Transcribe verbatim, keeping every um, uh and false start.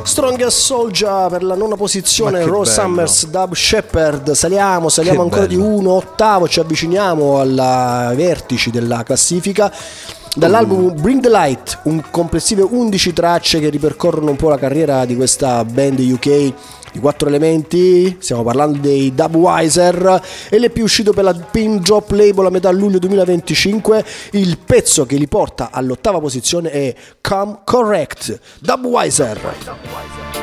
Strongest Soldier per la nona posizione, Raw bello. Summers, Dub Shepherd. Saliamo, saliamo Che ancora bello. di uno ottavo, ci avviciniamo ai vertici della classifica. Dall'album Bring the Light, un complessive undici tracce che ripercorrono un po' la carriera di questa band U K di quattro elementi. Stiamo parlando dei Dubwiser, e l'E P uscito per la Pin Drop Label a metà luglio duemilaventicinque. Il pezzo che li porta all'ottava posizione è Come Correct, Dubwiser.